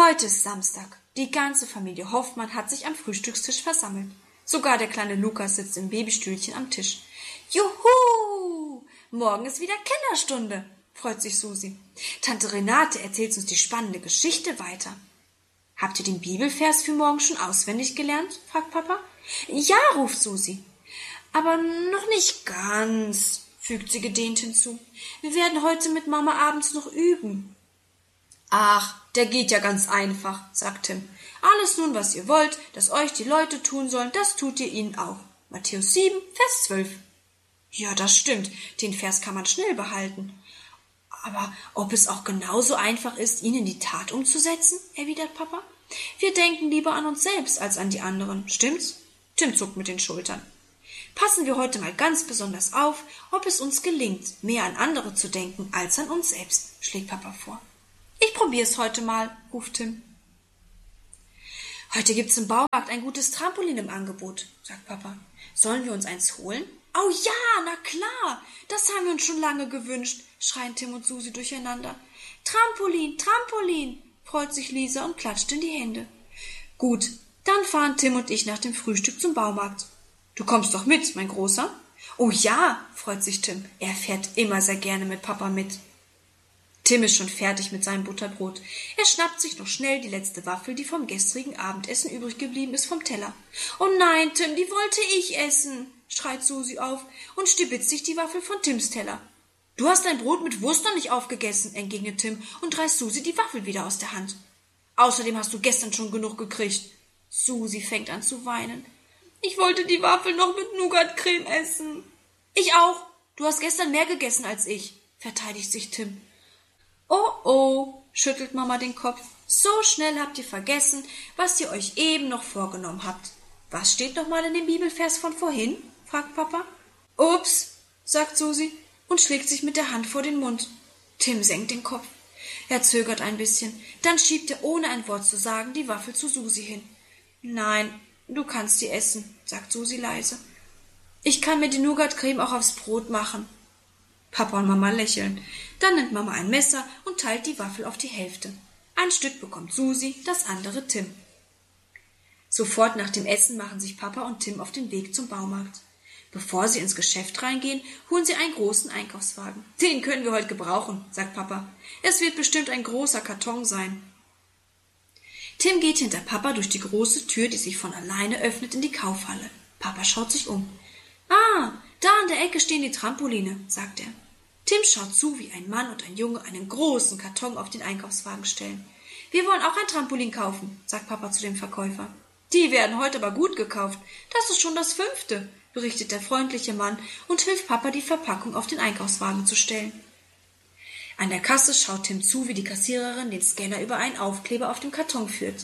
Heute ist Samstag. Die ganze Familie Hoffmann hat sich am Frühstückstisch versammelt. Sogar der kleine Lukas sitzt im Babystühlchen am Tisch. Juhu! Morgen ist wieder Kinderstunde, freut sich Susi. Tante Renate erzählt uns die spannende Geschichte weiter. Habt ihr den Bibelvers für morgen schon auswendig gelernt? Fragt Papa. Ja, ruft Susi. Aber noch nicht ganz, fügt sie gedehnt hinzu. Wir werden heute mit Mama abends noch üben. Ach, der geht ja ganz einfach, sagt Tim. Alles nun, was ihr wollt, dass euch die Leute tun sollen, das tut ihr ihnen auch. Matthäus 7, Vers 12. Ja, das stimmt, den Vers kann man schnell behalten. Aber ob es auch genauso einfach ist, ihn in die Tat umzusetzen, erwidert Papa. Wir denken lieber an uns selbst als an die anderen, stimmt's? Tim zuckt mit den Schultern. Passen wir heute mal ganz besonders auf, ob es uns gelingt, mehr an andere zu denken als an uns selbst, schlägt Papa vor. Ich probier's heute mal, ruft Tim. Heute gibt's im Baumarkt ein gutes Trampolin im Angebot, sagt Papa. Sollen wir uns eins holen? Oh ja, na klar, das haben wir uns schon lange gewünscht, schreien Tim und Susi durcheinander. Trampolin, Trampolin, freut sich Lisa und klatscht in die Hände. Gut, dann fahren Tim und ich nach dem Frühstück zum Baumarkt. Du kommst doch mit, mein Großer? Oh ja, freut sich Tim, er fährt immer sehr gerne mit Papa mit. Tim ist schon fertig mit seinem Butterbrot. Er schnappt sich noch schnell die letzte Waffel, die vom gestrigen Abendessen übrig geblieben ist, vom Teller. Oh nein, Tim, die wollte ich essen, schreit Susi auf und stibitzt sich die Waffel von Tims Teller. Du hast dein Brot mit Wurst noch nicht aufgegessen, entgegnet Tim und reißt Susi die Waffel wieder aus der Hand. Außerdem hast du gestern schon genug gekriegt. Susi fängt an zu weinen. Ich wollte die Waffel noch mit Nougatcreme essen. Ich auch. Du hast gestern mehr gegessen als ich, verteidigt sich Tim. Oh, oh, schüttelt Mama den Kopf. So schnell habt ihr vergessen, was ihr euch eben noch vorgenommen habt. Was steht noch mal in dem Bibelvers von vorhin? Fragt Papa. Ups, sagt Susi und schlägt sich mit der Hand vor den Mund. Tim senkt den Kopf. Er zögert ein bisschen. Dann schiebt er, ohne ein Wort zu sagen, die Waffel zu Susi hin. Nein, du kannst die essen, sagt Susi leise. Ich kann mir die Nougatcreme auch aufs Brot machen. Papa und Mama lächeln. Dann nimmt Mama ein Messer und teilt die Waffel auf die Hälfte. Ein Stück bekommt Susi, das andere Tim. Sofort nach dem Essen machen sich Papa und Tim auf den Weg zum Baumarkt. Bevor sie ins Geschäft reingehen, holen sie einen großen Einkaufswagen. Den können wir heute gebrauchen, sagt Papa. Es wird bestimmt ein großer Karton sein. Tim geht hinter Papa durch die große Tür, die sich von alleine öffnet, in die Kaufhalle. Papa schaut sich um. Ah, da an der Ecke stehen die Trampoline, sagt er. Tim schaut zu, wie ein Mann und ein Junge einen großen Karton auf den Einkaufswagen stellen. Wir wollen auch ein Trampolin kaufen, sagt Papa zu dem Verkäufer. Die werden heute aber gut gekauft. Das ist schon das 5., berichtet der freundliche Mann und hilft Papa, die Verpackung auf den Einkaufswagen zu stellen. An der Kasse schaut Tim zu, wie die Kassiererin den Scanner über einen Aufkleber auf dem Karton führt.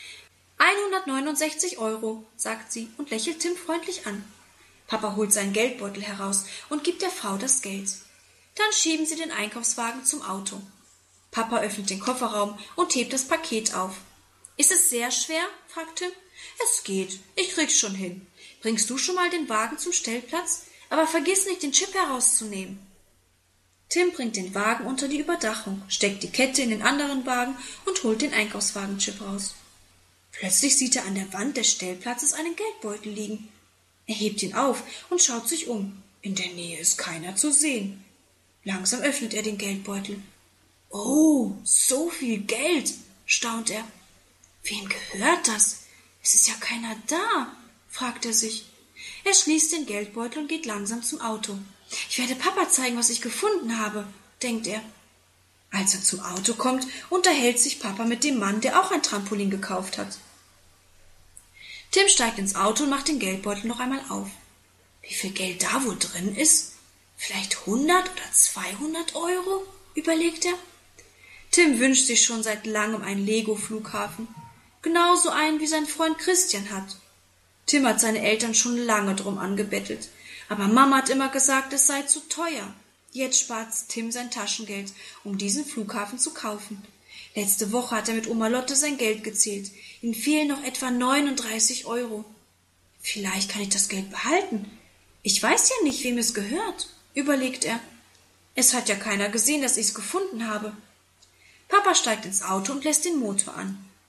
169 €, sagt sie und lächelt Tim freundlich an. Papa holt seinen Geldbeutel heraus und gibt der Frau das Geld. Dann schieben sie den Einkaufswagen zum Auto. Papa öffnet den Kofferraum und hebt das Paket auf. Ist es sehr schwer? Fragt Tim. Es geht, ich krieg's schon hin. Bringst du schon mal den Wagen zum Stellplatz? Aber vergiss nicht, den Chip herauszunehmen. Tim bringt den Wagen unter die Überdachung, steckt die Kette in den anderen Wagen und holt den Einkaufswagen-Chip raus. Plötzlich sieht er an der Wand des Stellplatzes einen Geldbeutel liegen. Er hebt ihn auf und schaut sich um. In der Nähe ist keiner zu sehen. Langsam öffnet er den Geldbeutel. Oh, so viel Geld, staunt er. Wem gehört das? Es ist ja keiner da, fragt er sich. Er schließt den Geldbeutel und geht langsam zum Auto. Ich werde Papa zeigen, was ich gefunden habe, denkt er. Als er zum Auto kommt, unterhält sich Papa mit dem Mann, der auch ein Trampolin gekauft hat. Tim steigt ins Auto und macht den Geldbeutel noch einmal auf. Wie viel Geld da wohl drin ist? Vielleicht 100 oder 200 €, überlegt er. Tim wünscht sich schon seit langem einen Lego-Flughafen. Genauso einen, wie sein Freund Christian hat. Tim hat seine Eltern schon lange drum angebettelt. Aber Mama hat immer gesagt, es sei zu teuer. Jetzt spart Tim sein Taschengeld, um diesen Flughafen zu kaufen. Letzte Woche hat er mit Oma Lotte sein Geld gezählt. Ihm fehlen noch etwa 39 €. Vielleicht kann ich das Geld behalten. Ich weiß ja nicht, wem es gehört, überlegt er. Es hat ja keiner gesehen, dass ich es gefunden habe. Papa steigt ins Auto und lässt den Motor an.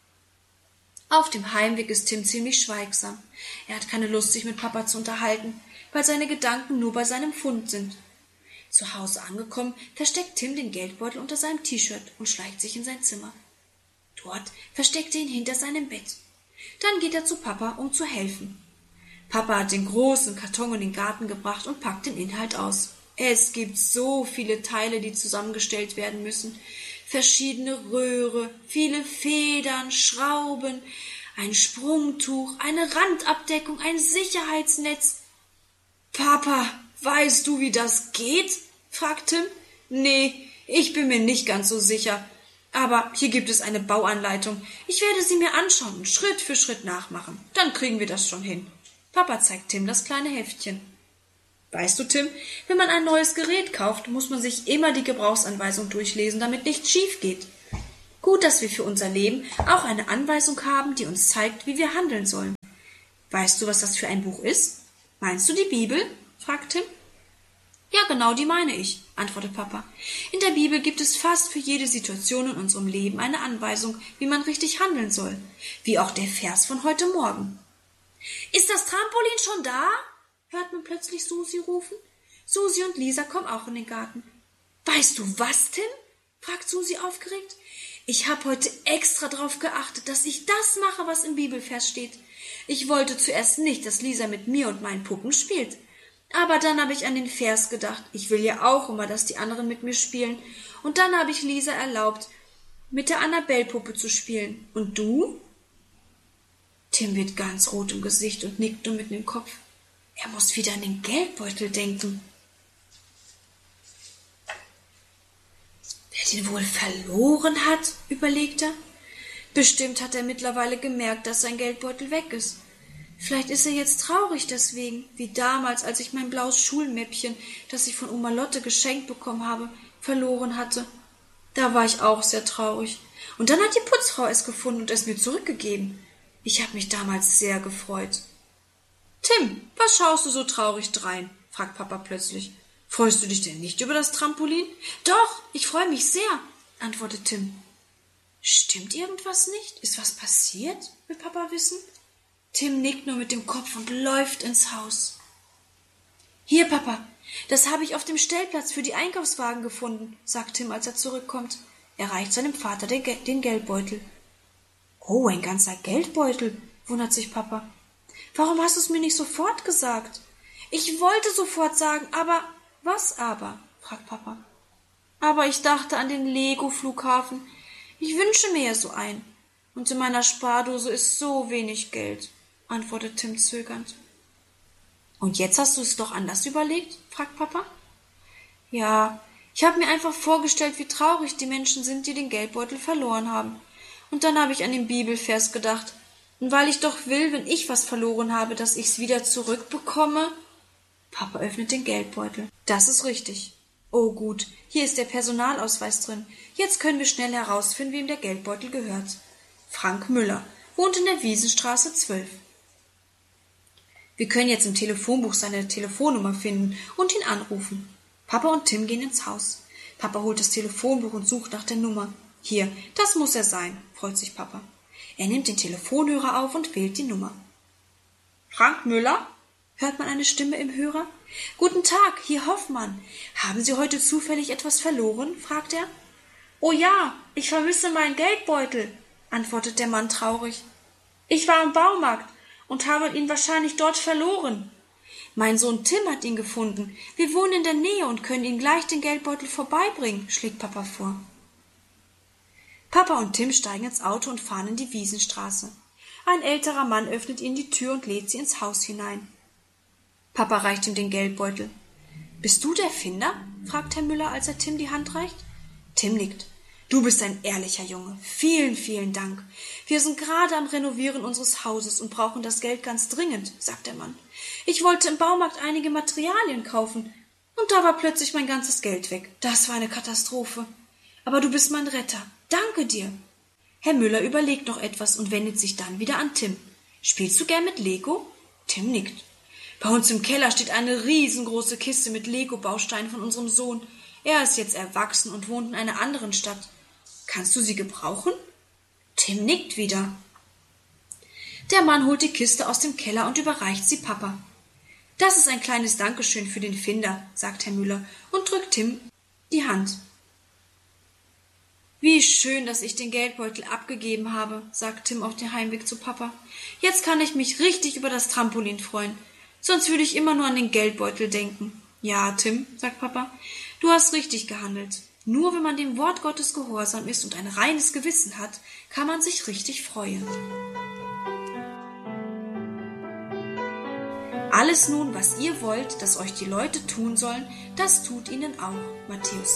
Auf dem Heimweg ist Tim ziemlich schweigsam. Er hat keine Lust, sich mit Papa zu unterhalten, weil seine Gedanken nur bei seinem Fund sind. Zu Hause angekommen, versteckt Tim den Geldbeutel unter seinem T-Shirt und schleicht sich in sein Zimmer. Dort versteckt er ihn hinter seinem Bett. Dann geht er zu Papa, um zu helfen. Papa hat den großen Karton in den Garten gebracht und packt den Inhalt aus. Es gibt so viele Teile, die zusammengestellt werden müssen. Verschiedene Röhre, viele Federn, Schrauben, ein Sprungtuch, eine Randabdeckung, ein Sicherheitsnetz. »Papa, weißt du, wie das geht?« fragt Tim. »Nee, ich bin mir nicht ganz so sicher. Aber hier gibt es eine Bauanleitung. Ich werde sie mir anschauen und Schritt für Schritt nachmachen. Dann kriegen wir das schon hin.« Papa zeigt Tim das kleine Heftchen. »Weißt du, Tim, wenn man ein neues Gerät kauft, muss man sich immer die Gebrauchsanweisung durchlesen, damit nichts schief geht. Gut, dass wir für unser Leben auch eine Anweisung haben, die uns zeigt, wie wir handeln sollen. Weißt du, was das für ein Buch ist? Meinst du die Bibel?« fragt Tim. »Ja, genau, die meine ich«, antwortet Papa. »In der Bibel gibt es fast für jede Situation in unserem Leben eine Anweisung, wie man richtig handeln soll, wie auch der Vers von heute Morgen.« »Ist das Trampolin schon da?« hört man plötzlich Susi rufen. Susi und Lisa kommen auch in den Garten. »Weißt du was, Tim?« fragt Susi aufgeregt. »Ich habe heute extra darauf geachtet, dass ich das mache, was im Bibelvers steht. Ich wollte zuerst nicht, dass Lisa mit mir und meinen Puppen spielt. Aber dann habe ich an den Vers gedacht. Ich will ja auch immer, dass die anderen mit mir spielen. Und dann habe ich Lisa erlaubt, mit der Annabelle-Puppe zu spielen. Und du?« Tim wird ganz rot im Gesicht und nickt nur mit dem Kopf. Er muss wieder an den Geldbeutel denken. Wer den wohl verloren hat, überlegt er. Bestimmt hat er mittlerweile gemerkt, dass sein Geldbeutel weg ist. Vielleicht ist er jetzt traurig deswegen, wie damals, als ich mein blaues Schulmäppchen, das ich von Oma Lotte geschenkt bekommen habe, verloren hatte. Da war ich auch sehr traurig. Und dann hat die Putzfrau es gefunden und es mir zurückgegeben. Ich habe mich damals sehr gefreut. »Tim, was schaust du so traurig drein?« fragt Papa plötzlich. »Freust du dich denn nicht über das Trampolin?« »Doch, ich freue mich sehr«, antwortet Tim. »Stimmt irgendwas nicht? Ist was passiert?« will Papa wissen. Tim nickt nur mit dem Kopf und läuft ins Haus. »Hier, Papa, das habe ich auf dem Stellplatz für die Einkaufswagen gefunden«, sagt Tim, als er zurückkommt. Er reicht seinem Vater den Geldbeutel. »Oh, ein ganzer Geldbeutel«, wundert sich Papa. »Warum hast du es mir nicht sofort gesagt?« »Ich wollte sofort sagen, aber...« »Was aber?« fragt Papa. »Aber ich dachte an den Lego-Flughafen. Ich wünsche mir ja so einen. Und in meiner Spardose ist so wenig Geld«, antwortet Tim zögernd. »Und jetzt hast du es doch anders überlegt?« fragt Papa. »Ja, ich habe mir einfach vorgestellt, wie traurig die Menschen sind, die den Geldbeutel verloren haben. Und dann habe ich an den Bibelvers gedacht. Und weil ich doch will, wenn ich was verloren habe, dass ich's wieder zurückbekomme...« Papa öffnet den Geldbeutel. »Das ist richtig. Oh gut, hier ist der Personalausweis drin. Jetzt können wir schnell herausfinden, wem der Geldbeutel gehört. Frank Müller, wohnt in der Wiesenstraße 12. Wir können jetzt im Telefonbuch seine Telefonnummer finden und ihn anrufen.« Papa und Tim gehen ins Haus. Papa holt das Telefonbuch und sucht nach der Nummer. »Hier, das muss er sein«, freut sich Papa. Er nimmt den Telefonhörer auf und wählt die Nummer. »Frank Müller?« hört man eine Stimme im Hörer. »Guten Tag, hier Hoffmann. Haben Sie heute zufällig etwas verloren?« fragt er. »Oh ja, ich vermisse meinen Geldbeutel«, antwortet der Mann traurig. »Ich war im Baumarkt und habe ihn wahrscheinlich dort verloren. Mein Sohn Tim hat ihn gefunden. Wir wohnen in der Nähe und können ihm gleich den Geldbeutel vorbeibringen«, schlägt Papa vor. Papa und Tim steigen ins Auto und fahren in die Wiesenstraße. Ein älterer Mann öffnet ihnen die Tür und lädt sie ins Haus hinein. Papa reicht ihm den Geldbeutel. »Bist du der Finder?« fragt Herr Müller, als er Tim die Hand reicht. Tim nickt. »Du bist ein ehrlicher Junge. Vielen, vielen Dank. Wir sind gerade am Renovieren unseres Hauses und brauchen das Geld ganz dringend«, sagt der Mann. »Ich wollte im Baumarkt einige Materialien kaufen und da war plötzlich mein ganzes Geld weg. Das war eine Katastrophe. Aber du bist mein Retter. Danke dir.« Herr Müller überlegt noch etwas und wendet sich dann wieder an Tim. »Spielst du gern mit Lego?« Tim nickt. »Bei uns im Keller steht eine riesengroße Kiste mit Lego-Bausteinen von unserem Sohn. Er ist jetzt erwachsen und wohnt in einer anderen Stadt. Kannst du sie gebrauchen?« Tim nickt wieder. Der Mann holt die Kiste aus dem Keller und überreicht sie Papa. »Das ist ein kleines Dankeschön für den Finder«, sagt Herr Müller und drückt Tim die Hand. »Wie schön, dass ich den Geldbeutel abgegeben habe«, sagt Tim auf dem Heimweg zu Papa. »Jetzt kann ich mich richtig über das Trampolin freuen. Sonst würde ich immer nur an den Geldbeutel denken.« »Ja, Tim«, sagt Papa, »du hast richtig gehandelt. Nur wenn man dem Wort Gottes gehorsam ist und ein reines Gewissen hat, kann man sich richtig freuen.« »Alles nun, was ihr wollt, dass euch die Leute tun sollen, das tut ihnen auch.« Matthäus